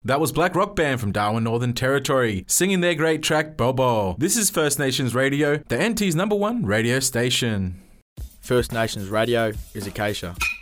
That was Black Rock Band from Darwin, Northern Territory, singing their great track, Bobo. This is First Nations Radio, the NT's #1 radio station. First Nations Radio is Acacia.